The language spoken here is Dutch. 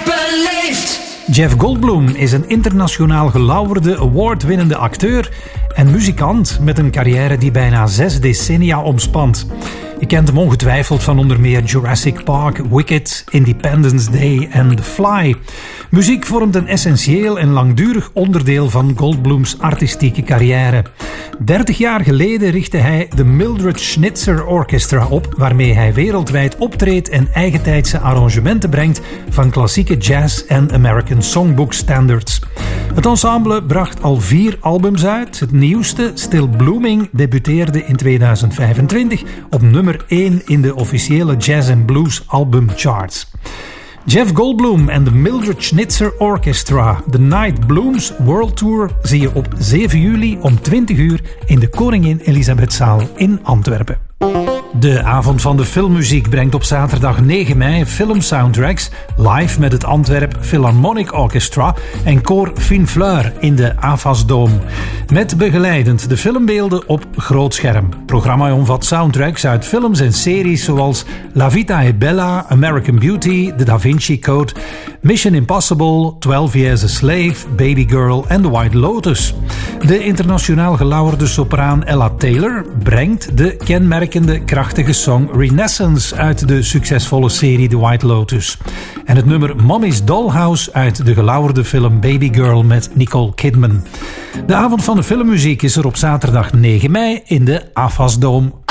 beleefd. Jeff Goldblum is een internationaal gelauwerde, award-winnende acteur en muzikant met een carrière die bijna 6 decennia omspant. Je kent hem ongetwijfeld van onder meer Jurassic Park, Wicked, Independence Day en The Fly. Muziek vormt een essentieel en langdurig onderdeel van Goldblums artistieke carrière. 30 jaar geleden richtte hij de Mildred Schnitzer Orchestra op, waarmee hij wereldwijd optreedt en eigentijdse arrangementen brengt van klassieke jazz en American Songbook standards. Het ensemble bracht al 4 albums uit. Het nieuwste, Still Blooming, debuteerde in 2025 op nummer 1 in de officiële Jazz and Blues albumcharts. Jeff Goldblum en de Mildred Schnitzer Orchestra. The Night Blooms World Tour zie je op 7 juli om 20 uur in de Koningin Elisabethzaal in Antwerpen. De avond van de filmmuziek brengt op zaterdag 9 mei filmsoundtracks live met het Antwerp Philharmonic Orchestra en koor Fine Fleur in de Avasdome. Met begeleidend de filmbeelden op groot scherm. Het programma omvat soundtracks uit films en series zoals La Vita è Bella, American Beauty, The Da Vinci Code, Mission Impossible, 12 Years a Slave, Baby Girl en The White Lotus. De internationaal gelauwerde sopraan Ella Taylor brengt de kenmerkende krachtige song Renaissance uit de succesvolle serie The White Lotus. En het nummer Mommy's Dollhouse uit de gelauwerde film Baby Girl met Nicole Kidman. De avond van de filmmuziek is er op zaterdag 9 mei in de Avasdome